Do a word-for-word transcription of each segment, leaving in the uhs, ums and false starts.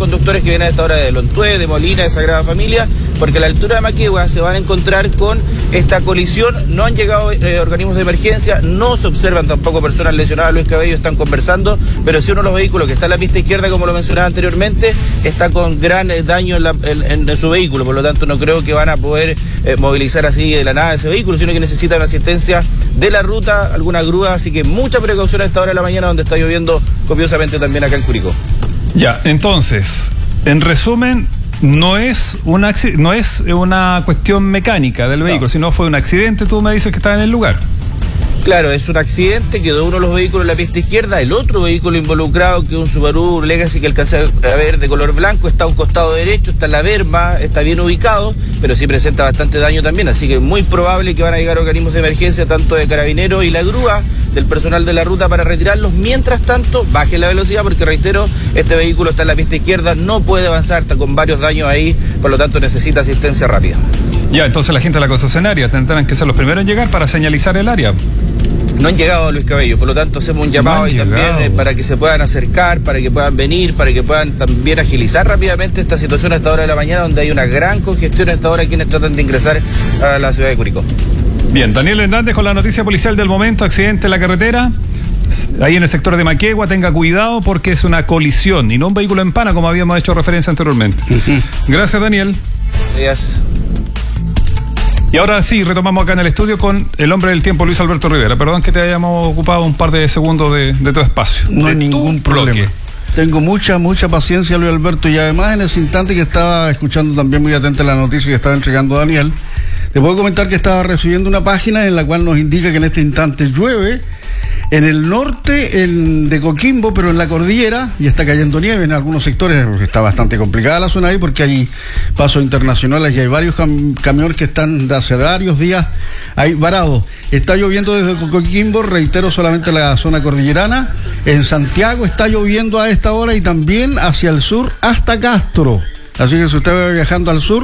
conductores que vienen a esta hora de Lontué, de Molina, de Sagrada Familia, porque a la altura de Maquegua se van a encontrar con esta colisión. No han llegado eh, organismos de emergencia, no se observan tampoco personas lesionadas. Luis Cabello están conversando, pero sí uno de los vehículos que está en la pista izquierda, como lo mencionaba anteriormente, está con gran eh, daño en, la, en, en su vehículo, por lo tanto no creo que van a poder eh, movilizar así de la nada ese vehículo, sino que necesitan asistencia de la ruta, alguna grúa, así que mucha precaución a esta hora de la mañana, donde está lloviendo copiosamente también acá en Curicó. Ya, entonces, en resumen, no es una, no es una cuestión mecánica del vehículo, no, sino fue un accidente. Tú me dices que estaba en el lugar. Claro, es un accidente, quedó uno de los vehículos en la pista izquierda, el otro vehículo involucrado, que es un Subaru Legacy que alcancé a ver de color blanco, está a un costado derecho, está en la berma, está bien ubicado, pero sí presenta bastante daño también, así que muy probable que van a llegar organismos de emergencia, tanto de carabineros y la grúa del personal de la ruta para retirarlos. Mientras tanto, baje la velocidad, porque reitero, este vehículo está en la pista izquierda, no puede avanzar, está con varios daños ahí, por lo tanto necesita asistencia rápida. Ya, entonces la gente de la concesionaria tendrán que ser los primeros en llegar para señalizar el área. No han llegado, Luis Cabello, por lo tanto hacemos un llamado no y llegado. también eh, para que se puedan acercar, para que puedan venir, para que puedan también agilizar rápidamente esta situación a esta hora de la mañana, donde hay una gran congestión a esta hora quienes tratan de ingresar a la ciudad de Curicó. Bien, Daniel Hernández con la noticia policial del momento, accidente en la carretera, ahí en el sector de Maquegua. Tenga cuidado porque es una colisión y no un vehículo en pana, como habíamos hecho referencia anteriormente. Uh-huh. Gracias, Daniel. Gracias. Y ahora sí, retomamos acá en el estudio con el hombre del tiempo, Luis Alberto Rivera. Perdón que te hayamos ocupado un par de segundos de, de tu espacio. No hay ningún problema. Bloque. Tengo mucha, mucha paciencia, Luis Alberto, y además en ese instante que estaba escuchando también muy atenta la noticia que estaba entregando Daniel, te puedo comentar que estaba recibiendo una página en la cual nos indica que en este instante llueve en el norte en, de Coquimbo, pero en la cordillera, y está cayendo nieve en algunos sectores. Está bastante complicada la zona ahí porque hay pasos internacionales y hay varios cam camiones que están de hace varios días ahí varados. Está lloviendo desde Coquimbo, reitero, solamente la zona cordillerana. En Santiago está lloviendo a esta hora y también hacia el sur hasta Castro. Así que si usted va viajando al sur,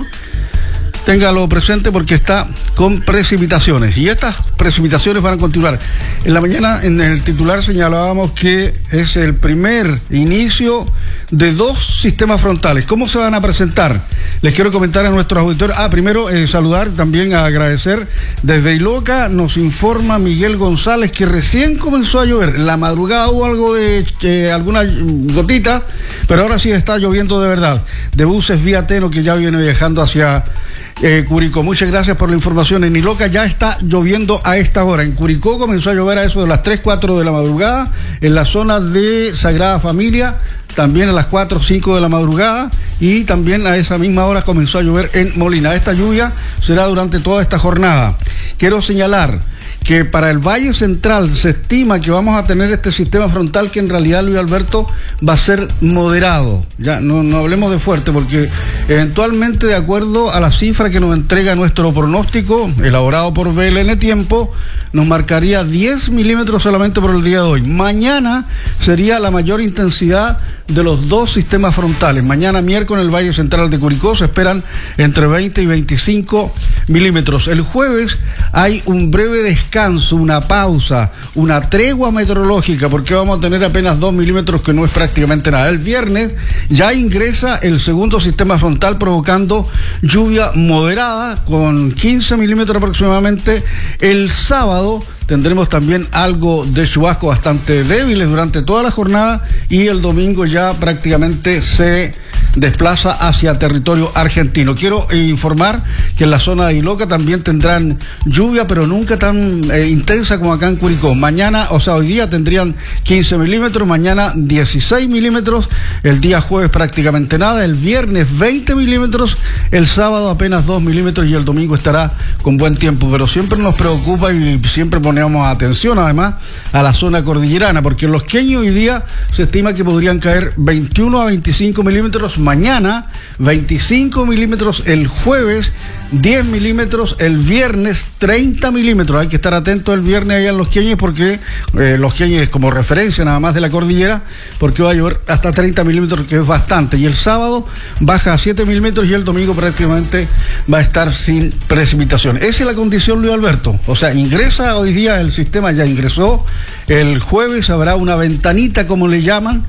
téngalo presente porque está con precipitaciones. Y estas precipitaciones van a continuar. En la mañana, en el titular, señalábamos que es el primer inicio de dos sistemas frontales. ¿Cómo se van a presentar? Les quiero comentar a nuestros auditores. Ah, primero eh, saludar, también a agradecer. Desde Iloca nos informa Miguel González que recién comenzó a llover. En la madrugada hubo algo de eh, alguna gotita, pero ahora sí está lloviendo de verdad. De buses vía Teno que ya viene viajando hacia Eh, Curicó. Muchas gracias por la información. En Iloca ya está lloviendo a esta hora. En Curicó comenzó a llover a eso de las tres, cuatro de la madrugada. En la zona de Sagrada Familia también a las cuatro, cinco de la madrugada. Y también a esa misma hora comenzó a llover en Molina. Esta lluvia será durante toda esta jornada. Quiero señalar que para el Valle Central se estima que vamos a tener este sistema frontal que en realidad, Luis Alberto, va a ser moderado. Ya no, no hablemos de fuerte, porque eventualmente, de acuerdo a la cifra que nos entrega nuestro pronóstico elaborado por B L N Tiempo, nos marcaría diez milímetros solamente por el día de hoy. Mañana sería la mayor intensidad de los dos sistemas frontales. Mañana miércoles en el Valle Central de Curicó se esperan entre veinte y veinticinco milímetros. El jueves hay un breve descanso, una pausa, una tregua meteorológica, porque vamos a tener apenas dos milímetros, que no es prácticamente nada. El viernes ya ingresa el segundo sistema frontal provocando lluvia moderada con quince milímetros aproximadamente. El sábado tendremos también algo de chubasco bastante débiles durante toda la jornada y el domingo ya prácticamente se desplaza hacia territorio argentino. Quiero informar que en la zona de Iloca también tendrán lluvia, pero nunca tan eh, intensa como acá en Curicó. Mañana, o sea, hoy día tendrían quince milímetros, mañana dieciséis milímetros, el día jueves prácticamente nada, el viernes veinte milímetros, el sábado apenas dos milímetros y el domingo estará con buen tiempo. Pero siempre nos preocupa y siempre ponemos atención además a la zona cordillerana, porque en Los Queños hoy día se estima que podrían caer veintiuno a veinticinco milímetros mañana, veinticinco milímetros el jueves, diez milímetros el viernes, treinta milímetros. Hay que estar atentos el viernes allá en Los Queños, porque eh, Los Queños es como referencia nada más de la cordillera, porque va a llover hasta treinta milímetros, que es bastante. Y el sábado baja a siete milímetros y el domingo prácticamente va a estar sin precipitación. Esa es la condición, Luis Alberto. O sea, ingresa hoy día el sistema, ya ingresó. El jueves habrá una ventanita, como le llaman,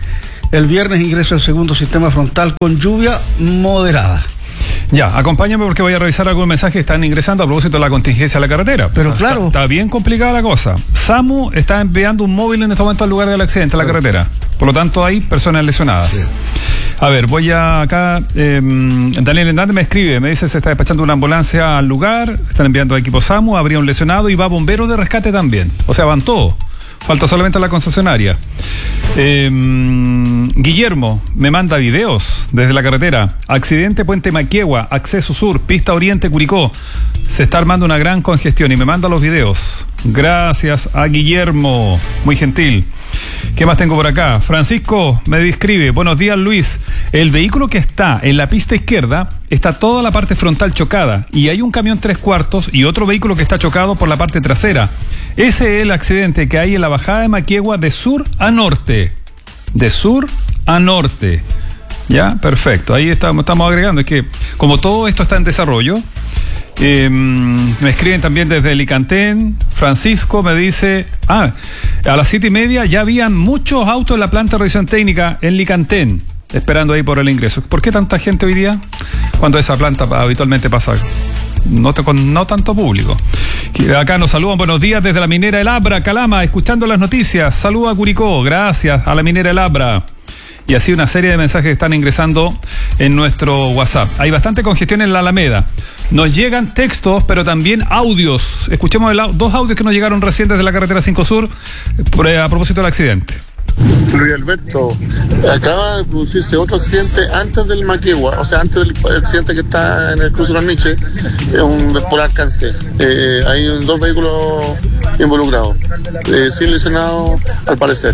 El viernes ingresa el segundo sistema frontal con lluvia moderada. Ya, acompáñame porque voy a revisar algunos mensajes que están ingresando a propósito de la contingencia de la carretera. Pero claro. Está, está bien complicada la cosa. SAMU está enviando un móvil en este momento al lugar del accidente, a la claro. carretera. Por lo tanto, hay personas lesionadas. Sí. A ver, voy a acá. Eh, Daniel Hernández me escribe, me dice se está despachando una ambulancia al lugar, están enviando equipo SAMU, habría un lesionado y va bomberos de rescate también. O sea, van todos. Falta solamente la concesionaria. Eh, Guillermo me manda videos desde la carretera. Accidente Puente Maquiegua, acceso sur, pista oriente Curicó. Se está armando una gran congestión y me manda los videos. Gracias a Guillermo, muy gentil. ¿Qué más tengo por acá? Francisco me describe, buenos días Luis. El vehículo que está en la pista izquierda está toda la parte frontal chocada y hay un camión tres cuartos y otro vehículo que está chocado por la parte trasera. Ese es el accidente que hay en la bajada de Maquiegua de sur a norte. De sur a norte. Ya, perfecto. Ahí estamos, estamos agregando. Es que como todo esto está en desarrollo, eh, me escriben también desde Licantén. Francisco me dice, ah, a las siete y media ya habían muchos autos en la planta de revisión técnica en Licantén, esperando ahí por el ingreso. ¿Por qué tanta gente hoy día? Cuando esa planta habitualmente pasa no, te, con no tanto público. Acá nos saludan, buenos días desde la minera El Abra, Calama, escuchando las noticias. Saludos a Curicó, gracias a la minera El Abra. Y así una serie de mensajes que están ingresando en nuestro WhatsApp. Hay bastante congestión en la Alameda. Nos llegan textos, pero también audios. Escuchemos el, dos audios que nos llegaron recién desde la carretera cinco Sur a propósito del accidente. Luis Alberto, acaba de producirse otro accidente antes del Maquiegua, o sea, antes del accidente que está en el cruce de los Niches, un, por alcance. Eh, hay dos vehículos involucrados, eh, sin lesionados al parecer.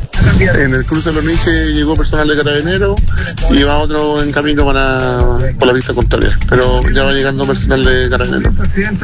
En el cruce de los Niches llegó personal de Carabineros y va otro en camino para por la pista contraria, pero ya va llegando personal de Carabineros.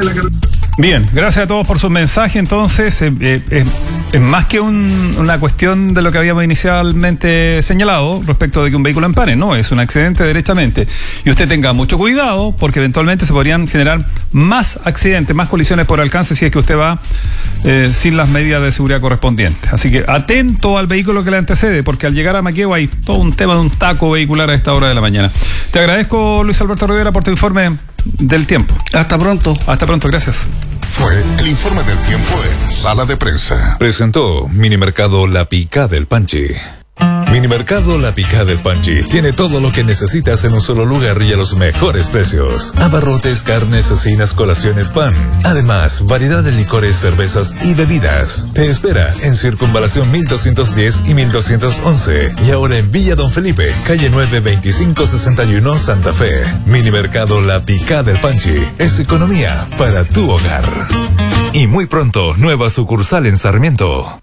Bien, gracias a todos por sus mensajes. Entonces, eh, eh, es más que un, una cuestión de lo que habíamos inicialmente señalado respecto de que un vehículo empane, no, es un accidente derechamente. Y usted tenga mucho cuidado porque eventualmente se podrían generar más accidentes, más colisiones por alcance si es que usted va eh, sin las medidas de seguridad correspondientes. Así que atento al vehículo que le antecede, porque al llegar a Maquiegua hay todo un tema de un taco vehicular a esta hora de la mañana. Te agradezco, Luis Alberto Rivera, por tu informe del tiempo. Hasta pronto. Hasta pronto, gracias. Fue el informe del tiempo en Sala de Prensa. Presentó Minimercado La Picá del Panchi. Minimercado La Picá del Panchi tiene todo lo que necesitas en un solo lugar y a los mejores precios. Abarrotes, carnes, cecinas, colaciones, pan. Además, variedad de licores, cervezas y bebidas. Te espera en Circunvalación mil doscientos diez y mil doscientos once. Y ahora en Villa Don Felipe, calle nueve veinticinco sesenta y uno, Santa Fe. Minimercado La Picá del Panchi es economía para tu hogar. Y muy pronto, nueva sucursal en Sarmiento.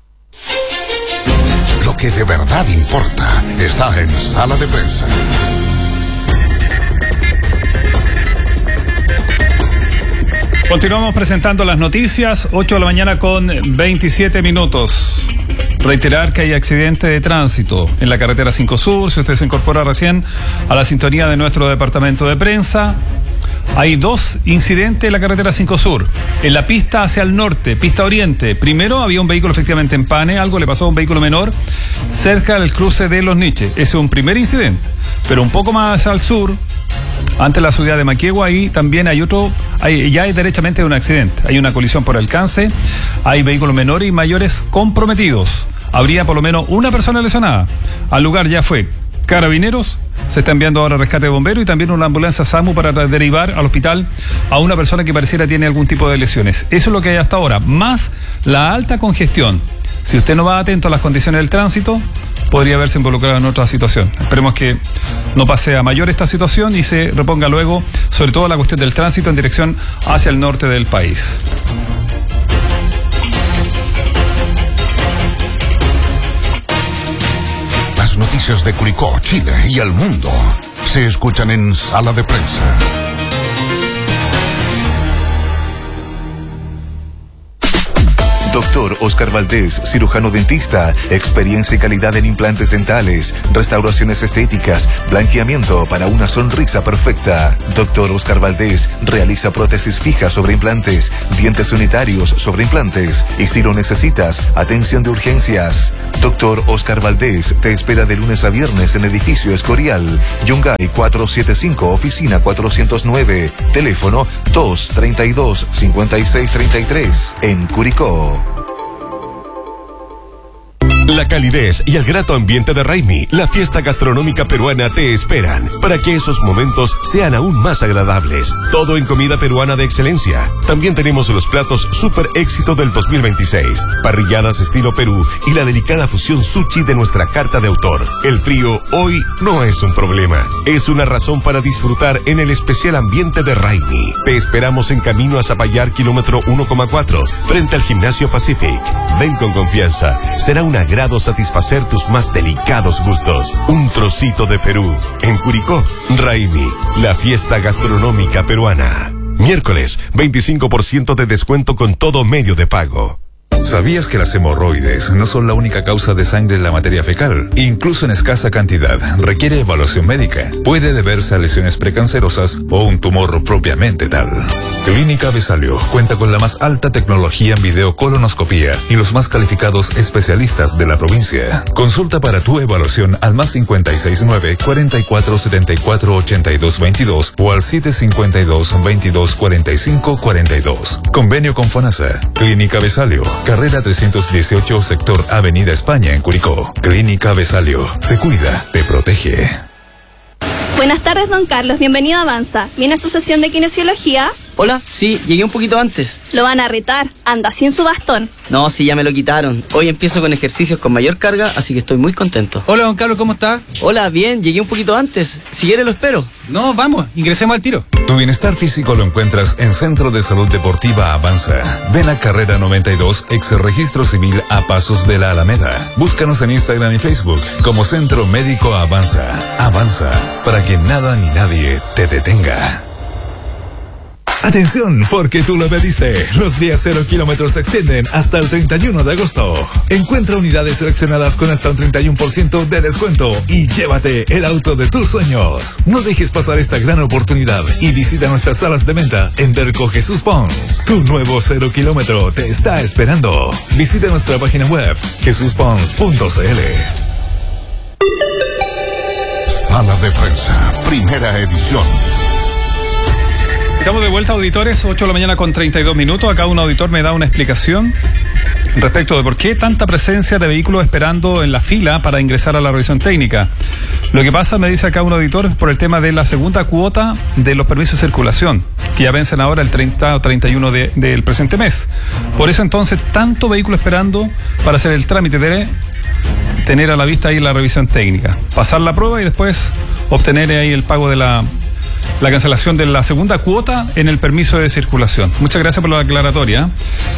Lo que de verdad importa está en Sala de Prensa. Continuamos presentando las noticias, ocho de la mañana con veintisiete minutos. Reiterar que hay accidente de tránsito en la carretera cinco Sur. Si usted se incorpora recién a la sintonía de nuestro departamento de prensa, hay dos incidentes en la carretera cinco Sur. En la pista hacia el norte, pista oriente. Primero había un vehículo efectivamente en pane, algo le pasó a un vehículo menor cerca del cruce de los Niches. Ese es un primer incidente. Pero un poco más al sur, ante la ciudad de Maquiegua, ahí también hay otro, hay, ya hay derechamente un accidente. Hay una colisión por alcance, hay vehículos menores y mayores comprometidos. Habría por lo menos una persona lesionada. Al lugar ya fue Carabineros, se está enviando ahora rescate de bomberos y también una ambulancia SAMU para derivar al hospital a una persona que pareciera tiene algún tipo de lesiones. Eso es lo que hay hasta ahora, más la alta congestión. Si usted no va atento a las condiciones del tránsito, podría verse involucrado en otra situación. Esperemos que no pase a mayor esta situación y se reponga luego, sobre todo la cuestión del tránsito en dirección hacia el norte del país. Las noticias de Curicó, Chile y el mundo se escuchan en Sala de Prensa. Doctor Doctor Oscar Valdés, cirujano dentista, experiencia y calidad en implantes dentales, restauraciones estéticas, blanqueamiento para una sonrisa perfecta. Doctor Oscar Valdés realiza prótesis fijas sobre implantes, dientes unitarios sobre implantes y si lo necesitas, atención de urgencias. Doctor Oscar Valdés te espera de lunes a viernes en edificio Escorial, Yungay cuatrocientos setenta y cinco, oficina cuatrocientos nueve, teléfono dos treinta y dos, cincuenta y seis treinta y tres, en Curicó. La calidez y el grato ambiente de Raimi, la fiesta gastronómica peruana, te esperan para que esos momentos sean aún más agradables. Todo en comida peruana de excelencia. También tenemos los platos super éxito del dos mil veintiséis, parrilladas estilo Perú y la delicada fusión sushi de nuestra carta de autor. El frío hoy no es un problema, es una razón para disfrutar en el especial ambiente de Raimi. Te esperamos en camino a Zapallar, kilómetro uno coma cuatro, frente al Gimnasio Pacific. Ven con confianza, será una gran satisfacer tus más delicados gustos. Un trocito de Perú. En Curicó, Raimi, la fiesta gastronómica peruana. Miércoles, veinticinco por ciento de descuento con todo medio de pago. ¿Sabías que las hemorroides no son la única causa de sangre en la materia fecal? Incluso en escasa cantidad, requiere evaluación médica. Puede deberse a lesiones precancerosas o un tumor propiamente tal. Clínica Besalio cuenta con la más alta tecnología en videocolonoscopía y los más calificados especialistas de la provincia. Consulta para tu evaluación al más cincuenta y seis nueve, cuarenta y cuatro setenta y cuatro ochenta y dos veintidós o al siete cincuenta y dos, veintidós cuarenta y cinco cuarenta y dos. Convenio con FONASA. Clínica Besalio. Carrera trescientos dieciocho, sector Avenida España, en Curicó. Clínica Besalio. Te cuida, te protege. Buenas tardes, don Carlos. Bienvenido a Avanza. ¿Viene a su sesión de kinesiología? Hola, sí, llegué un poquito antes. Lo van a retar. Anda sin su bastón. No, sí, ya me lo quitaron. Hoy empiezo con ejercicios con mayor carga, así que estoy muy contento. Hola, don Carlos, ¿cómo está? Hola, bien, llegué un poquito antes. Si quiere lo espero. No, vamos, ingresemos al tiro. Tu bienestar físico lo encuentras en Centro de Salud Deportiva Avanza. Ven a Carrera noventa y dos, ex registro civil a pasos de la Alameda. Búscanos en Instagram y Facebook como Centro Médico Avanza. Avanza, para que nada ni nadie te detenga. Atención, porque tú lo pediste. Los días cero kilómetros se extienden hasta el treinta y uno de agosto. Encuentra unidades seleccionadas con hasta un treinta y uno por ciento de descuento y llévate el auto de tus sueños. No dejes pasar esta gran oportunidad y visita nuestras salas de venta en Derco Jesús Pons. Tu nuevo cero kilómetro te está esperando. Visita nuestra página web jesús pons punto c l. Sala de prensa, primera edición. Estamos de vuelta, auditores, ocho de la mañana con treinta y dos minutos. Acá un auditor me da una explicación respecto de por qué tanta presencia de vehículos esperando en la fila para ingresar a la revisión técnica. Lo que pasa, me dice acá un auditor, es por el tema de la segunda cuota de los permisos de circulación, que ya vencen ahora el treinta o treinta y uno de, del presente mes. Por eso entonces, tanto vehículo esperando para hacer el trámite de tener a la vista ahí la revisión técnica, pasar la prueba y después obtener ahí el pago de la... la cancelación de la segunda cuota en el permiso de circulación. Muchas gracias por la aclaratoria.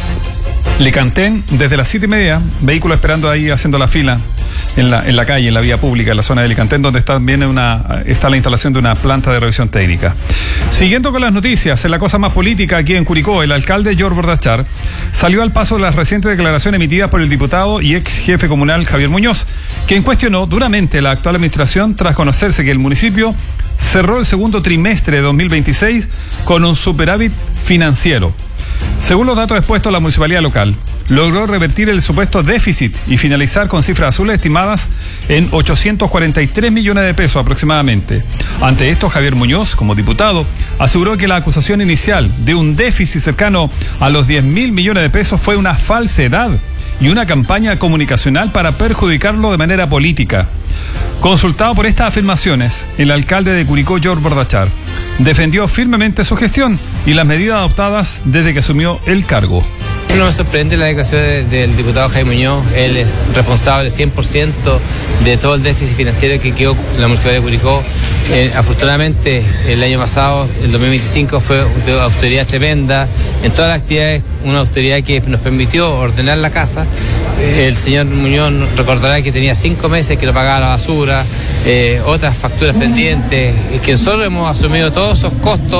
Licantén, desde las siete y media, vehículos esperando ahí haciendo la fila en la, en la calle, en la vía pública, en la zona de Licantén, donde está, viene una, está la instalación de una planta de revisión técnica. Siguiendo con las noticias, en la cosa más política aquí en Curicó, el alcalde George Bordachar salió al paso de las recientes declaraciones emitidas por el diputado y ex jefe comunal Javier Muñoz, quien cuestionó duramente la actual administración tras conocerse que el municipio cerró el segundo trimestre de dos mil veintiséis con un superávit financiero. Según los datos expuestos, la municipalidad local logró revertir el supuesto déficit y finalizar con cifras azules estimadas en ochocientos cuarenta y tres millones de pesos aproximadamente. Ante esto, Javier Muñoz, como diputado, aseguró que la acusación inicial de un déficit cercano a los diez mil millones de pesos fue una falsedad y una campaña comunicacional para perjudicarlo de manera política. Consultado por estas afirmaciones, el alcalde de Curicó, George Bordachar, defendió firmemente su gestión y las medidas adoptadas desde que asumió el cargo. No me sorprende la declaración de, del diputado Jaime Muñoz. Él es responsable cien por ciento de todo el déficit financiero que quedó en la Municipalidad de Curicó. Eh, afortunadamente, el año pasado, el dos mil veinticinco, fue de austeridad tremenda. En todas las actividades, una austeridad que nos permitió ordenar la casa. Eh, el señor Muñoz recordará que tenía cinco meses que no pagaba la basura, eh, otras facturas pendientes, y que nosotros hemos asumido todos esos costos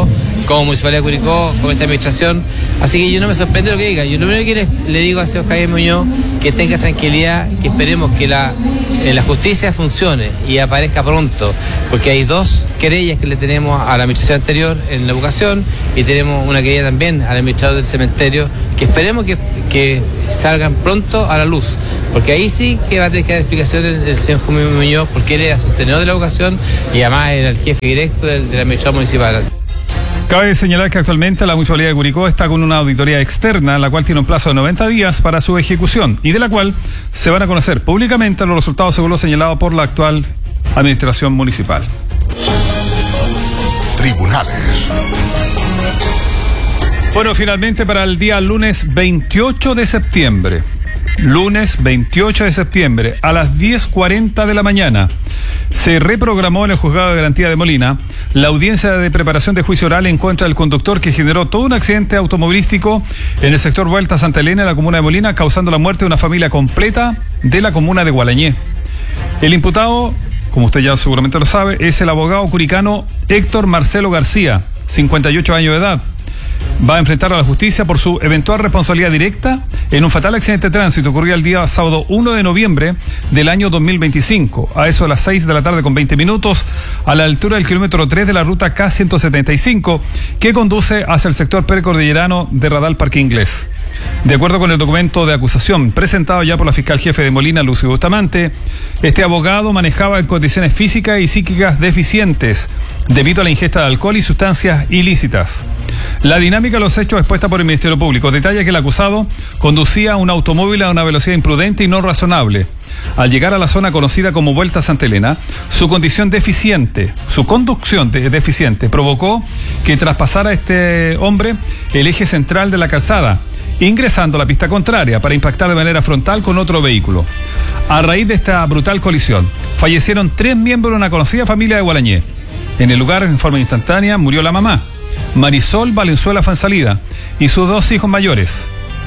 como Municipalidad de Curicó, con esta administración. Así que yo no me sorprende lo que diga. Yo lo único que le, le digo a señor Javier Muñoz, que tenga tranquilidad, que esperemos que la, eh, la justicia funcione y aparezca pronto, porque hay dos querellas que le tenemos a la administración anterior en la educación y tenemos una querella también al administrador del cementerio, que esperemos que, que salgan pronto a la luz, porque ahí sí que va a tener que dar explicaciones el, el señor Javier Muñoz, porque él era sostenedor de la educación y además era el jefe directo del, del administrador municipal. Cabe señalar que actualmente la Municipalidad de Curicó está con una auditoría externa, la cual tiene un plazo de noventa días para su ejecución y de la cual se van a conocer públicamente los resultados según lo señalado por la actual administración municipal. Tribunales. Bueno, finalmente para el día lunes veintiocho de septiembre. Lunes veintiocho de septiembre a las diez cuarenta de la mañana se reprogramó en el Juzgado de Garantía de Molina la audiencia de preparación de juicio oral en contra del conductor que generó todo un accidente automovilístico en el sector Vuelta Santa Elena, en la comuna de Molina, causando la muerte de una familia completa de la comuna de Gualañé. El imputado, como usted ya seguramente lo sabe, es el abogado curicano Héctor Marcelo García, cincuenta y ocho años de edad. Va a enfrentar a la justicia por su eventual responsabilidad directa en un fatal accidente de tránsito ocurrido el día sábado uno de noviembre del año dos mil veinticinco, a eso de las seis de la tarde con veinte minutos, a la altura del kilómetro tres de la ruta K ciento setenta y cinco, que conduce hacia el sector precordillerano de Radal Parque Inglés. De acuerdo con el documento de acusación presentado ya por la fiscal jefe de Molina, Lucio Bustamante, este abogado manejaba en condiciones físicas y psíquicas deficientes debido a la ingesta de alcohol y sustancias ilícitas. La dinámica de los hechos expuesta por el Ministerio Público detalla que el acusado conducía un automóvil a una velocidad imprudente y no razonable. Al llegar a la zona conocida como Vuelta Santa Elena, su condición deficiente, su conducción de deficiente provocó que traspasara este hombre el eje central de la calzada, ingresando a la pista contraria para impactar de manera frontal con otro vehículo. A raíz de esta brutal colisión, fallecieron tres miembros de una conocida familia de Gualañé. En el lugar, en forma instantánea, murió la mamá, Marisol Valenzuela Fansalida, y sus dos hijos mayores,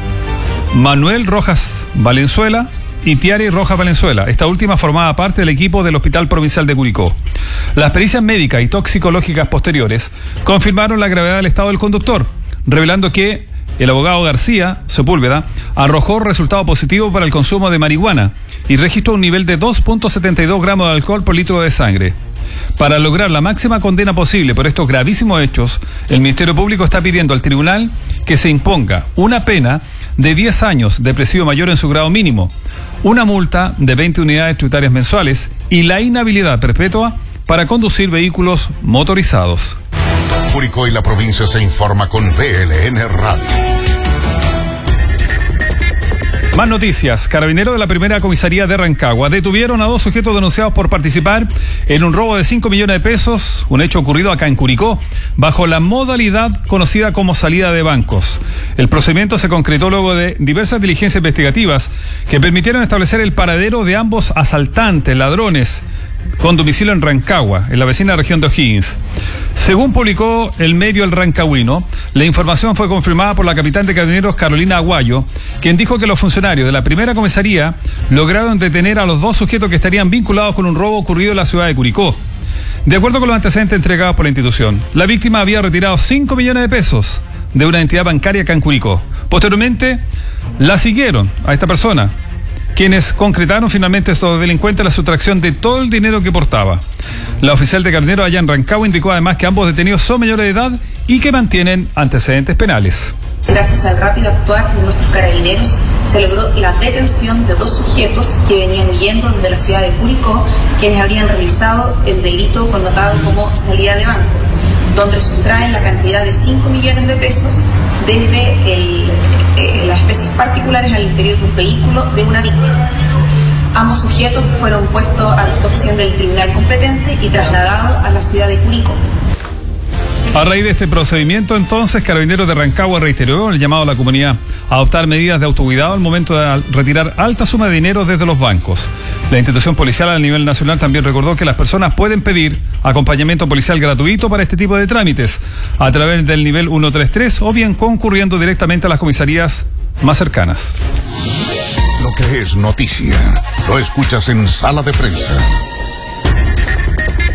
Manuel Rojas Valenzuela y Tiari Rojas Valenzuela. Esta última formaba parte del equipo del Hospital Provincial de Curicó. Las pericias médicas y toxicológicas posteriores confirmaron la gravedad del estado del conductor, revelando que el abogado García Sepúlveda arrojó resultado positivo para el consumo de marihuana y registró un nivel de dos punto setenta y dos gramos de alcohol por litro de sangre. Para lograr la máxima condena posible por estos gravísimos hechos, el Ministerio Público está pidiendo al tribunal que se imponga una pena de diez años de presidio mayor en su grado mínimo, una multa de veinte unidades tributarias mensuales y la inhabilidad perpetua para conducir vehículos motorizados. Curicó y la provincia se informa con V L N Radio. Más noticias. Carabineros de la primera comisaría de Rancagua detuvieron a dos sujetos denunciados por participar en un robo de cinco millones de pesos, un hecho ocurrido acá en Curicó, bajo la modalidad conocida como salida de bancos. El procedimiento se concretó luego de diversas diligencias investigativas que permitieron establecer el paradero de ambos asaltantes, ladrones, con domicilio en Rancagua, en la vecina región de O'Higgins. Según publicó el medio El Rancagüino, la información fue confirmada por la capitán de Carabineros Carolina Aguayo, quien dijo que los funcionarios de la primera comisaría lograron detener a los dos sujetos que estarían vinculados con un robo ocurrido en la ciudad de Curicó. De acuerdo con los antecedentes entregados por la institución, la víctima había retirado cinco millones de pesos de una entidad bancaria acá en Curicó. Posteriormente, la siguieron a esta persona, quienes concretaron finalmente estos delincuentes la sustracción de todo el dinero que portaba. La oficial de Carabineros allá en Rancagua indicó además que ambos detenidos son mayores de edad y que mantienen antecedentes penales. Gracias al rápido actuar de nuestros carabineros, se logró la detención de dos sujetos que venían huyendo desde la ciudad de Curicó, quienes habrían realizado el delito connotado como salida de banco, donde sustraen la cantidad de cinco millones de pesos desde el, eh, las especies particulares al interior de un vehículo de una víctima. Ambos sujetos fueron puestos a disposición del tribunal competente y trasladados a la ciudad de Curicó. A raíz de este procedimiento, entonces, Carabineros de Rancagua reiteró el llamado a la comunidad a adoptar medidas de autocuidado al momento de retirar alta suma de dinero desde los bancos. La institución policial a nivel nacional también recordó que las personas pueden pedir acompañamiento policial gratuito para este tipo de trámites a través del nivel ciento treinta y tres o bien concurriendo directamente a las comisarías más cercanas. Lo que es noticia, lo escuchas en Sala de Prensa.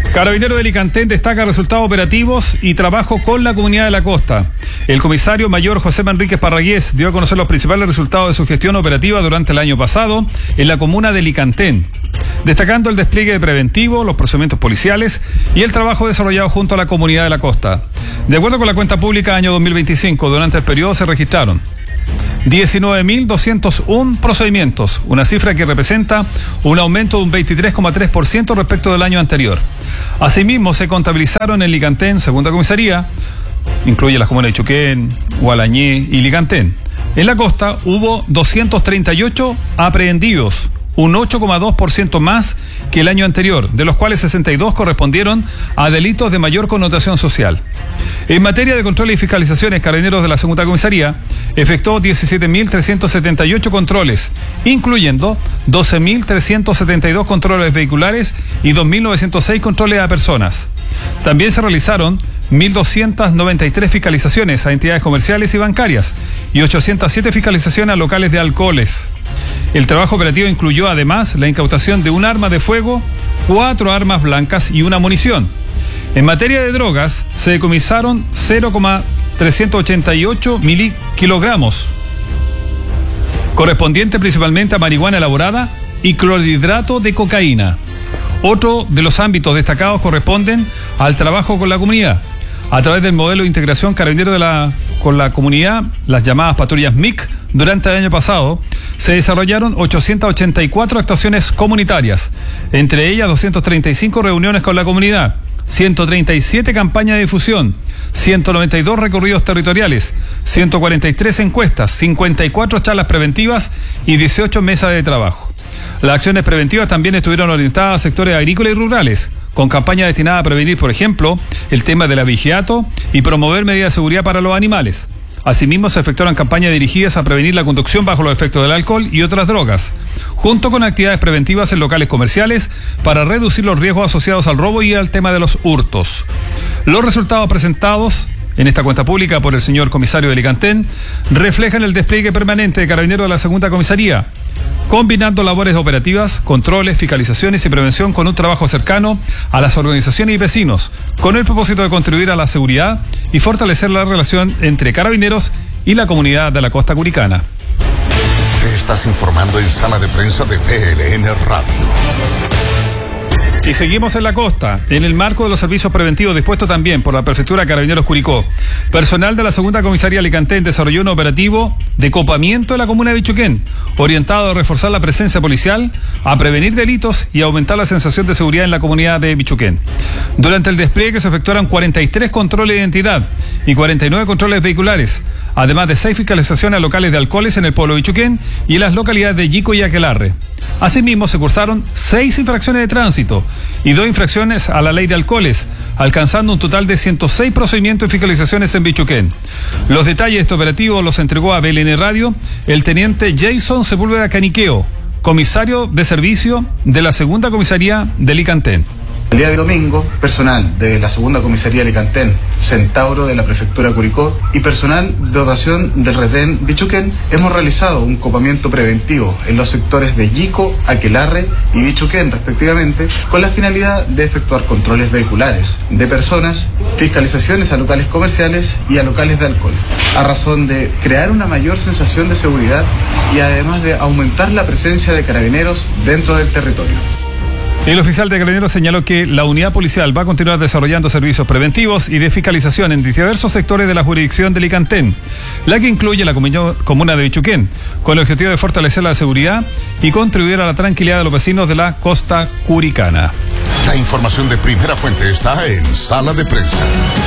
Carabineros de Licantén destaca resultados operativos y trabajo con la comunidad de la costa. El comisario mayor José Manríquez Parragués dio a conocer los principales resultados de su gestión operativa durante el año pasado en la comuna de Licantén, destacando el despliegue de preventivo, los procedimientos policiales y el trabajo desarrollado junto a la comunidad de la costa. De acuerdo con la cuenta pública año dos mil veinticinco, durante el periodo se registraron diecinueve mil doscientos uno procedimientos, una cifra que representa un aumento de un veintitrés coma tres por ciento respecto del año anterior. Asimismo, se contabilizaron en Licantén, segunda comisaría, incluye las comunas de Chuquén, Gualañé y Licantén. En la costa hubo doscientos treinta y ocho aprehendidos, un ocho coma dos por ciento más que el año anterior, de los cuales sesenta y dos correspondieron a delitos de mayor connotación social. En materia de control y fiscalizaciones, Carabineros de la segunda comisaría efectuó diecisiete mil trescientos setenta y ocho controles, incluyendo doce mil trescientos setenta y dos controles vehiculares y dos mil novecientos seis controles a personas. También se realizaron mil doscientas noventa y tres fiscalizaciones a entidades comerciales y bancarias y ochocientas siete fiscalizaciones a locales de alcoholes. El trabajo operativo incluyó además la incautación de un arma de fuego, cuatro armas blancas y una munición. En materia de drogas, se decomisaron cero coma trescientos ochenta y ocho kilogramos, correspondiente principalmente a marihuana elaborada y clorhidrato de cocaína. Otro de los ámbitos destacados corresponden al trabajo con la comunidad. A través del modelo de integración Carabineros de la, con la comunidad, las llamadas patrullas M I C, durante el año pasado, se desarrollaron ochocientas ochenta y cuatro actuaciones comunitarias, entre ellas doscientas treinta y cinco reuniones con la comunidad, ciento treinta y siete campañas de difusión, ciento noventa y dos recorridos territoriales, ciento cuarenta y tres encuestas, cincuenta y cuatro charlas preventivas y dieciocho mesas de trabajo. Las acciones preventivas también estuvieron orientadas a sectores agrícolas y rurales, con campañas destinadas a prevenir, por ejemplo, el tema del abigeato y promover medidas de seguridad para los animales. Asimismo, se efectuaron campañas dirigidas a prevenir la conducción bajo los efectos del alcohol y otras drogas, junto con actividades preventivas en locales comerciales para reducir los riesgos asociados al robo y al tema de los hurtos. Los resultados presentados en esta cuenta pública por el señor comisario de Licantén reflejan el despliegue permanente de Carabineros de la segunda comisaría, combinando labores operativas, controles, fiscalizaciones y prevención con un trabajo cercano a las organizaciones y vecinos, con el propósito de contribuir a la seguridad y fortalecer la relación entre Carabineros y la comunidad de la costa curicana. Te estás informando en Sala de Prensa de V L N Radio. Y seguimos en la costa, en el marco de los servicios preventivos dispuestos también por la Prefectura de Carabineros Curicó. Personal de la segunda comisaría Licantén desarrolló un operativo de copamiento en la comuna de Bichuquén, orientado a reforzar la presencia policial, a prevenir delitos y a aumentar la sensación de seguridad en la comunidad de Bichuquén. Durante el despliegue se efectuaron cuarenta y tres controles de identidad y cuarenta y nueve controles vehiculares, además de seis fiscalizaciones a locales de alcoholes en el pueblo de Bichuquén y en las localidades de Yico y Aquelarre. Asimismo, se cursaron seis infracciones de tránsito y dos infracciones a la ley de alcoholes, alcanzando un total de ciento seis procedimientos y fiscalizaciones en Bichuquén. Los detalles de este operativo los entregó a V L N Radio el teniente Jason Sepúlveda Caniqueo, comisario de servicio de la segunda comisaría de Licantén. El día de domingo, personal de la segunda comisaría Licantén, Centauro de la Prefectura Curicó y personal de dotación del Retén Bichuquén hemos realizado un copamiento preventivo en los sectores de Yico, Aquelarre y Bichuquén respectivamente, con la finalidad de efectuar controles vehiculares de personas, fiscalizaciones a locales comerciales y a locales de alcohol, a razón de crear una mayor sensación de seguridad y además de aumentar la presencia de carabineros dentro del territorio. El oficial de Carabineros señaló que la unidad policial va a continuar desarrollando servicios preventivos y de fiscalización en diversos sectores de la jurisdicción de Licantén, la que incluye la comuna de Bichuquén, con el objetivo de fortalecer la seguridad y contribuir a la tranquilidad de los vecinos de la costa curicana. La información de primera fuente está en Sala de Prensa.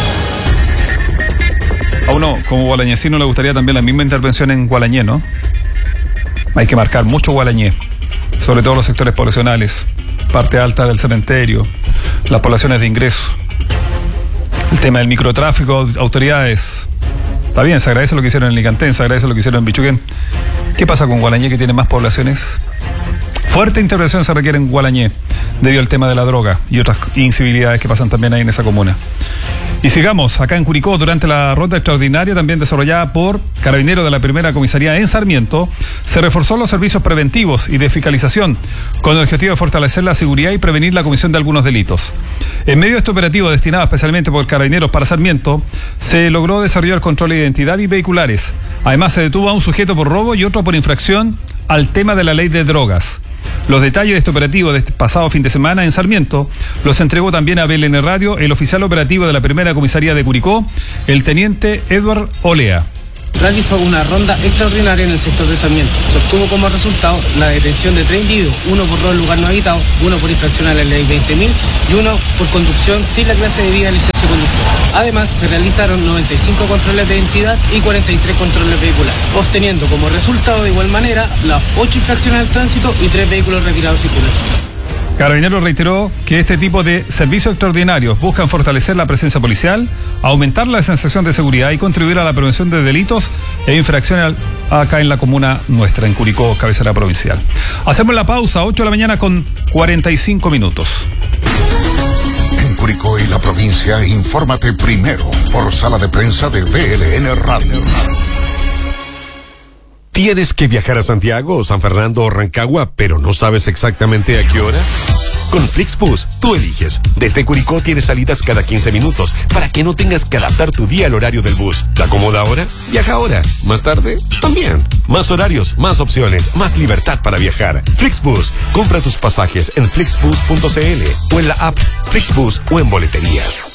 A uno, como gualañecino, le gustaría también la misma intervención en Gualañé, ¿no? Hay que marcar mucho Gualañé, sobre todo los sectores poblacionales, parte alta del cementerio, las poblaciones de ingreso, el tema del microtráfico, autoridades. Está bien, se agradece lo que hicieron en Licantén, se agradece lo que hicieron en Bichuquén. ¿Qué pasa con Gualañé, que tiene más poblaciones? Fuerte intervención se requiere en Gualañé debido al tema de la droga y otras incivilidades que pasan también ahí en esa comuna. Y sigamos, acá en Curicó, durante la ronda extraordinaria también desarrollada por Carabineros de la Primera Comisaría en Sarmiento, se reforzó los servicios preventivos y de fiscalización con el objetivo de fortalecer la seguridad y prevenir la comisión de algunos delitos. En medio de este operativo destinado especialmente por Carabineros para Sarmiento, se logró desarrollar control de identidad y vehiculares. Además, se detuvo a un sujeto por robo y otro por infracción al tema de la ley de drogas. Los detalles de este operativo de este pasado fin de semana en Sarmiento los entregó también a B L N Radio el oficial operativo de la Primera Comisaría de Curicó, el teniente Edward Olea. Realizó una ronda extraordinaria en el sector de Sarmiento. Se obtuvo como resultado la detención de tres individuos, uno por robo en lugar no habitado, uno por infracción a la ley veinte mil y uno por conducción sin la clase de vida de licencia de conductor. Además, se realizaron noventa y cinco controles de identidad y cuarenta y tres controles vehiculares, obteniendo como resultado de igual manera las ocho infracciones al tránsito y tres vehículos retirados de circulación. Carabineros reiteró que este tipo de servicios extraordinarios buscan fortalecer la presencia policial, aumentar la sensación de seguridad y contribuir a la prevención de delitos e infracciones acá en la comuna nuestra, en Curicó, cabecera provincial. Hacemos la pausa, ocho de la mañana con cuarenta y cinco minutos. En Curicó y la provincia, infórmate primero por Sala de Prensa de V L N Radio. ¿Tienes que viajar a Santiago o San Fernando o Rancagua, pero no sabes exactamente a qué hora? Con Flixbus, tú eliges. Desde Curicó tienes salidas cada quince minutos para que no tengas que adaptar tu día al horario del bus. ¿Te acomoda ahora? Viaja ahora. ¿Más tarde? También. Más horarios, más opciones, más libertad para viajar. Flixbus. Compra tus pasajes en flixbus punto c l o en la app Flixbus o en boleterías.